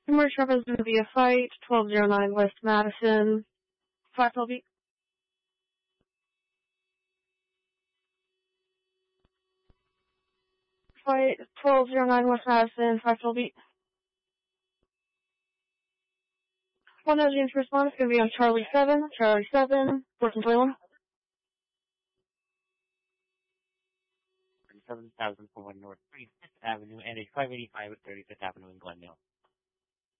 Merge up is going to be a fight, 1209 West Madison, 512 beat. Fight, 1209 West Madison, 512 beat. 1 Units response is going to be on Charlie 7, 1421. 37,000 for 1 North 35th Avenue and a 585 at 35th Avenue in Glendale.